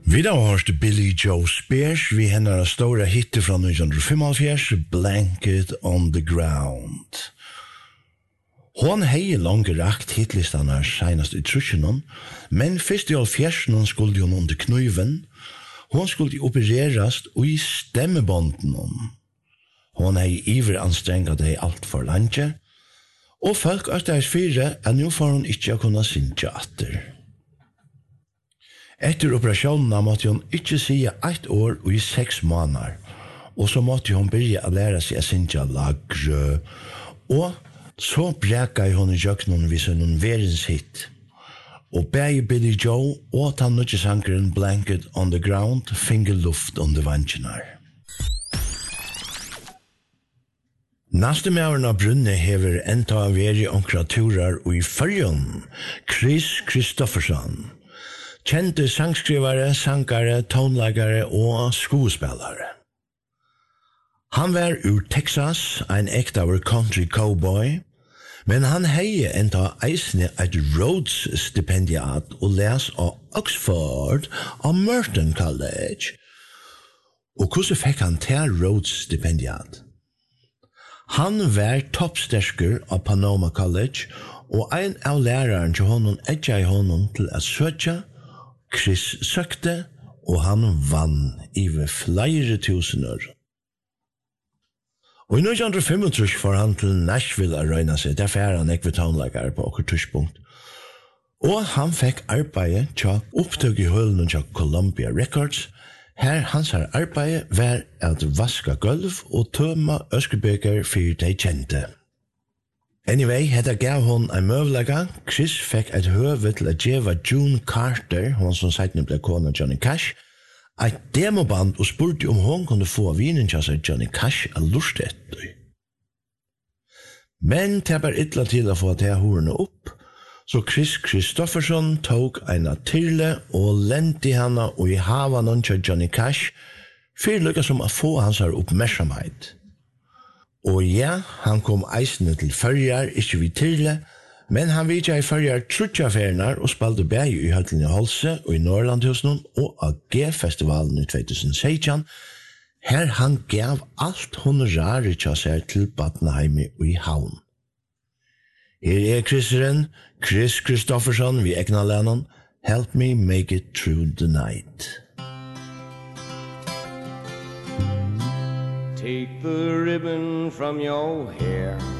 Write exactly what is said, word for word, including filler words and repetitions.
Vi da har hørt Billy Joe Spears, vi hennar stora hitte fra nitton fifty-five, Blanket on the Ground. Hon hei langt rakt hitlistannar senast i trusjonen, men fyrst i halvfjersen skulle hon under knuiven. Hon skulle opererast i stemmebånden. Hon hei iver anstrengt det alt for landet, og folk økter fire at nå får hon ikke kunne synge atter. Etter operasjonen måtte hun ikke sige ett år og i seks måneder, og så måtte hun begynne å lære seg å synge lagre, og så brekket hun i jøkkenen hvis hun verens hit. Og begge Billy Joe og ta nødje sangeren Blanket on the Ground finger luft under vansjenar. Naste mæveren av Brunne hever enta av veri onkra turar og i fyrjon, Chris Kristoffersson. Kjente sangskrivare, sangare, tonlagare og skuespillare. Han var ur Texas, ein ektaver country cowboy, men han hei enta eisne et Rhodes-stipendiat og les av Oxford og Merton College. Og hvordan fikk han til Rhodes-stipendiat? Han var toppstersker av Panama College, og ein av læreren til honom etja i honom til at søtja. Chris søkte, og han vann iver flere tusener. Og i nitton fifty-five får han til Nashville å røyna seg, der fær han ekve tonelager på okkur tushpunkt. Og han fikk arbeid til opptøk i hølen til Columbia Records. Her hans her arbeid var at vaska gulv og tøma øskebeker for de kjente. Anyway, hetta gav hon en møvlega. Chris fikk et høve til å gjeva June Carter, hon som seitne ble kona Johnny Cash, et demoband og spurte om hon kunne få vinen til seg Johnny Cash a lust etter. Men det var ytla til å få til horene opp, så Chris Kristoffersson tog en tyrle og lente henne og i havan til Johnny Cash, for lukka som å få hans her oppmerksomhet. Og ja, han kom eisende til Førjar, ikke vid Tyrle, men han vidja i Førjar trutjafernar og spalte bæg i Høtlen i Holse og i Norrlandhusen og A G-festivalen i tjuetusen seksten, her han gav alt honoraret til seg til Batnheim i Havn. Her er Chriseren, Chris Kristoffersson, vi egna lennon, Help me make it through the night. Take the ribbon from your hair,